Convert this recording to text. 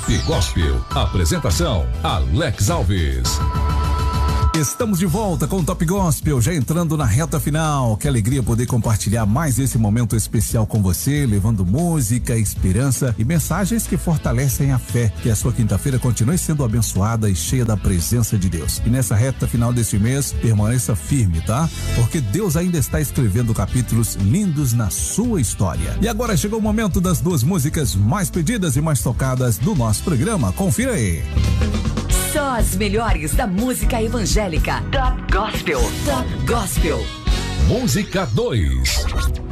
Top Gospel. Apresentação: Alex Alves. Estamos de volta com o Top Gospel, já entrando na reta final. Que alegria poder compartilhar mais esse momento especial com você, levando música, esperança e mensagens que fortalecem a fé. Que a sua quinta-feira continue sendo abençoada e cheia da presença de Deus. E nessa reta final deste mês, permaneça firme, tá? Porque Deus ainda está escrevendo capítulos lindos na sua história. E agora chegou o momento das duas músicas mais pedidas e mais tocadas do nosso programa. Confira aí. Só as melhores da música evangélica. Top Gospel. Top Gospel. Música 2.